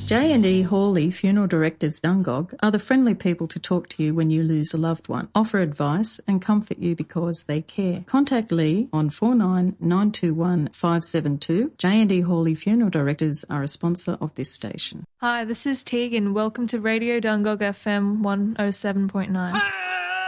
J&E Hawley Funeral Directors Dungog are the friendly people to talk to you when you lose a loved one, offer advice and comfort you because they care. Contact Lee on 49921572. 572. J&E Hawley Funeral Directors are a sponsor of this station. Hi, this is Tegan. Welcome to Radio Dungog FM 107.9.